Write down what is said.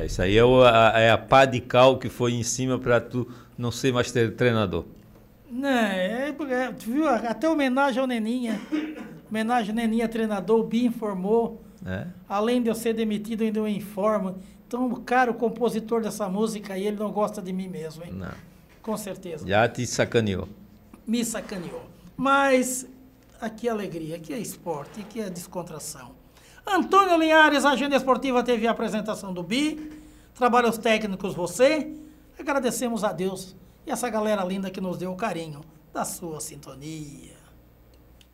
É, isso aí é a pá de cal que foi em cima para tu não ser mais treinador. Viu? Até homenagem ao Neninha. Homenagem ao Neninha, treinador, o Bi informou. É? Além de eu ser demitido, ainda eu informo. Então, o compositor dessa música aí, ele não gosta de mim mesmo, hein? Não. Com certeza. Já te sacaneou. Me sacaneou. Mas aqui é alegria, aqui é esporte, aqui é descontração. Antônio Linhares, Agenda Esportiva, teve a apresentação do Bi. Trabalhos técnicos, você. Agradecemos a Deus e essa galera linda que nos deu o carinho da sua sintonia.